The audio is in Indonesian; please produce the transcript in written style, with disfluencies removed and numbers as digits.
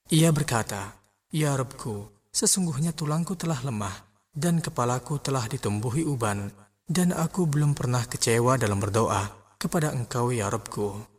Ia berkata, "Ya Rabbku, sesungguhnya tulangku telah lemah dan kepalaku telah ditumbuhi uban, dan aku belum pernah kecewa dalam berdoa kepada Engkau ya Rabbku."